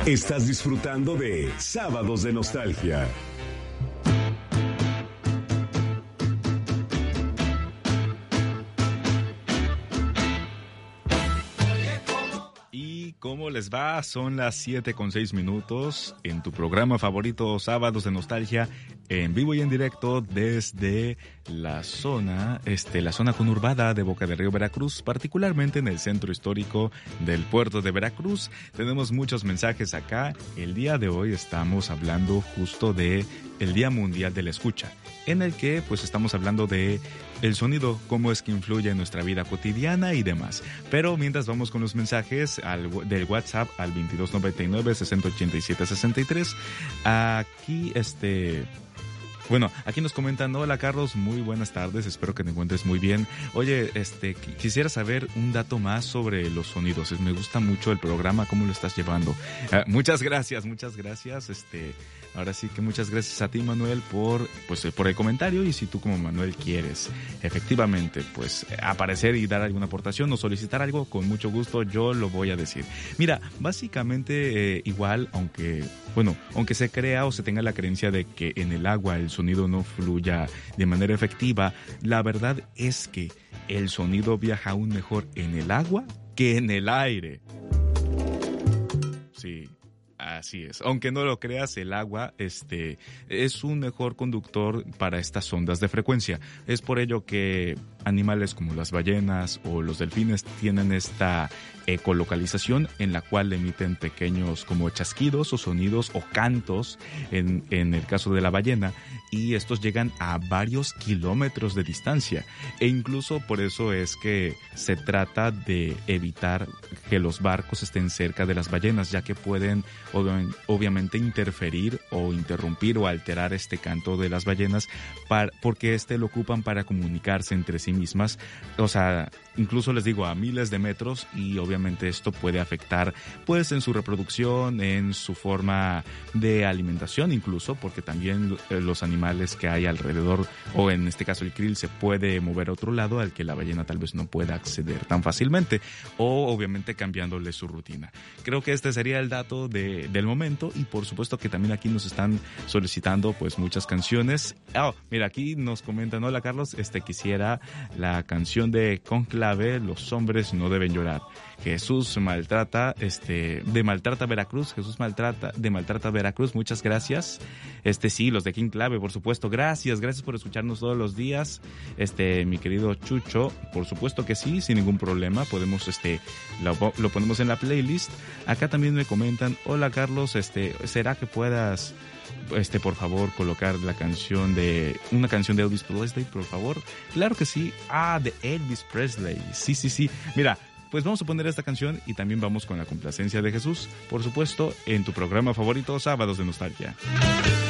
Estás disfrutando de Sábados de Nostalgia. ¿Cómo les va? Son las 7:06 en tu programa favorito, Sábados de Nostalgia, en vivo y en directo desde la zona conurbada de Boca del Río, Veracruz, particularmente en el centro histórico del puerto de Veracruz. Tenemos muchos mensajes acá. El día de hoy estamos hablando justo de el Día Mundial de la Escucha, en el que pues estamos hablando de el sonido, cómo es que influye en nuestra vida cotidiana y demás. Pero mientras vamos con los mensajes del WhatsApp al 2299-6087-63, aquí aquí nos comentan: hola Carlos, muy buenas tardes, espero que te encuentres muy bien. Oye, quisiera saber un dato más sobre los sonidos. Me gusta mucho el programa, ¿cómo lo estás llevando? Muchas gracias. Ahora sí que muchas gracias a ti, Manuel, por el comentario. Y si tú como Manuel quieres efectivamente aparecer y dar alguna aportación o solicitar algo, con mucho gusto yo lo voy a decir. Mira, básicamente igual, aunque se crea o se tenga la creencia de que en el agua el sonido no fluya de manera efectiva, la verdad es que el sonido viaja aún mejor en el agua que en el aire. Sí. Así es. Aunque no lo creas, el agua es un mejor conductor para estas ondas de frecuencia. Es por ello que animales como las ballenas o los delfines tienen esta ecolocalización en la cual emiten pequeños como chasquidos o sonidos o cantos en el caso de la ballena, y estos llegan a varios kilómetros de distancia, e incluso por eso es que se trata de evitar que los barcos estén cerca de las ballenas, ya que pueden obviamente interferir o interrumpir o alterar este canto de las ballenas porque lo ocupan para comunicarse entre sí mismas, o sea, incluso les digo a miles de metros, y obviamente esto puede afectar pues en su reproducción, en su forma de alimentación incluso, porque también los animales que hay alrededor, o en este caso el krill, se puede mover a otro lado al que la ballena tal vez no pueda acceder tan fácilmente, o obviamente cambiándole su rutina. Creo que este sería el dato del momento, y por supuesto que también aquí nos están solicitando pues muchas canciones. Mira, aquí nos comentan: hola Carlos, quisiera la canción de Conclave, Los hombres no deben llorar. Jesús maltrata, de Maltrata Veracruz. Jesús de Maltrata Veracruz, muchas gracias. Sí, los de Conclave, por supuesto. Gracias por escucharnos todos los días. Mi querido Chucho, por supuesto que sí, sin ningún problema. Podemos, lo ponemos en la playlist. Acá también me comentan: hola Carlos, ¿será que puedas por favor colocar una canción de Elvis Presley, por favor? Claro que sí. De Elvis Presley. Sí. Mira, pues vamos a poner esta canción y también vamos con la complacencia de Jesús, por supuesto, en tu programa favorito, Sábados de Nostalgia.